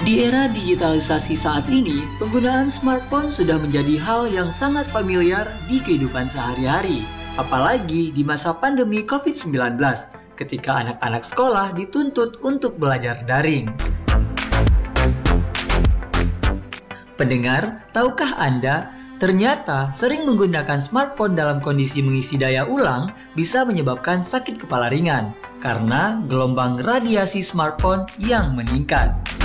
Di era digitalisasi saat ini, penggunaan smartphone sudah menjadi hal yang sangat familiar di kehidupan sehari-hari. Apalagi di masa pandemi COVID-19, ketika anak-anak sekolah dituntut untuk belajar daring. Pendengar, tahukah Anda, ternyata sering menggunakan smartphone dalam kondisi mengisi daya ulang bisa menyebabkan sakit kepala ringan karena gelombang radiasi smartphone yang meningkat.